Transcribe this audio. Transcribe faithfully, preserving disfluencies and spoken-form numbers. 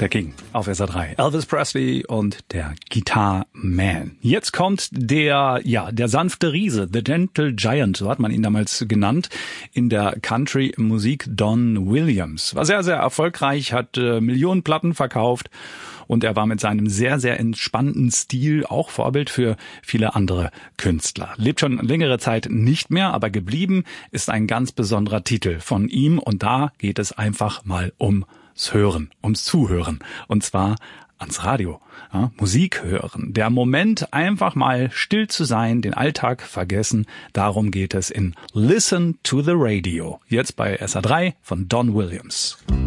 Der King auf S R drei. Elvis Presley und der Guitar Man. Jetzt kommt der, ja, der sanfte Riese, The Gentle Giant, so hat man ihn damals genannt, in der Country-Musik Don Williams. War sehr, sehr erfolgreich, hat äh, Millionen Platten verkauft und er war mit seinem sehr, sehr entspannten Stil auch Vorbild für viele andere Künstler. Lebt schon längere Zeit nicht mehr, aber geblieben ist ein ganz besonderer Titel von ihm und da geht es einfach mal ums Hören, ums Zuhören und zwar ans Radio. Ja, Musik hören, der Moment einfach mal still zu sein, den Alltag vergessen, darum geht es in Listen to the Radio. Jetzt bei S R drei von Don Williams.